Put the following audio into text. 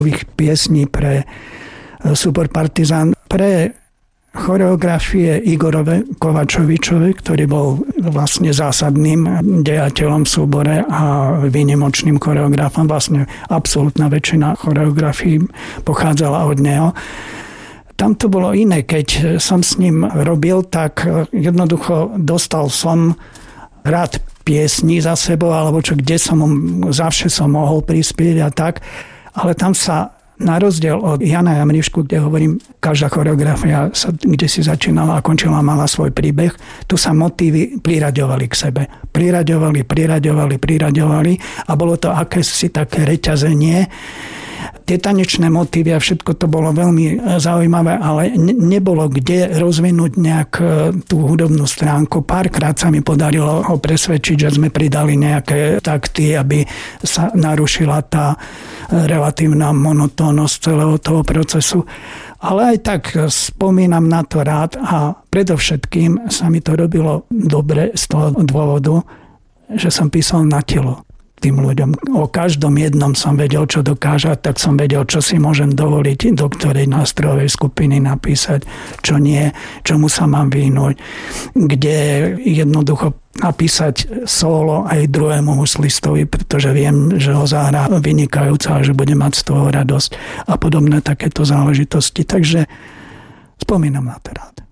ich piesní pre súbor Partizán, pre choreografie Igorove Kovačovičovi, ktorý bol vlastne zásadným dejateľom v súbore a výnimočným choreografom. Vlastne absolútna väčšina choreografií pochádzala od neho. Tam to bolo iné, keď som s ním robil, tak jednoducho dostal som rád piesní za sebou, alebo čo, kde som zavše som mohol prispieť a tak. Ale tam sa na rozdiel od Jana Jamrišku, kde hovorím, každá choreografia sa kde si začínala a končila, mala svoj príbeh, tu sa motívy priraďovali k sebe. Priraďovali a bolo to akési také reťazenie. Tie tanečné motívy a všetko to bolo veľmi zaujímavé, ale nebolo kde rozvinúť nejak tú hudobnú stránku. Párkrát sa mi podarilo ho presvedčiť, že sme pridali nejaké takty, aby sa narušila tá relatívna monotónnosť celého toho procesu. Ale aj tak spomínam na to rád a predovšetkým sa mi to robilo dobre z toho dôvodu, že som písal na telo tým ľuďom. O každom jednom som vedel, čo dokáže, tak som vedel, čo si môžem dovoliť, do ktorej nástrojovej skupiny napísať, čo nie, čomu sa mám vyhnúť, kde jednoducho napísať solo aj druhému huslistovi, pretože viem, že ho zahrá vynikajúco a že bude mať z toho radosť a podobné takéto záležitosti. Takže spomínam na to rád.